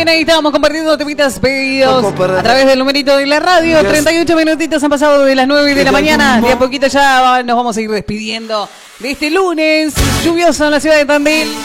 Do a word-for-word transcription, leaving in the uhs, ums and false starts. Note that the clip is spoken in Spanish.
bien, ahí estábamos compartiendo temitas pedidos a través del numerito de la radio. treinta y ocho minutitos han pasado de las nueve de la mañana. De a poquito ya nos vamos a ir despidiendo de este lunes lluvioso en la ciudad de Tandil.